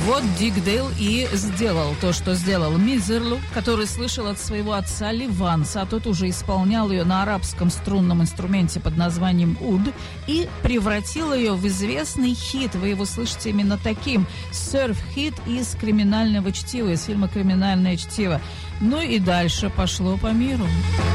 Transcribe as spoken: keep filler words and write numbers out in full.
Вот Дик Дейл и сделал то, что сделал. Мизерлу, который слышал от своего отца Ливанса, а тот уже исполнял ее на арабском струнном инструменте под названием уд, и превратил ее в известный хит. Вы его слышите именно таким. Серф-хит из криминального чтива, из фильма «Криминальное чтиво». Ну и дальше пошло по миру.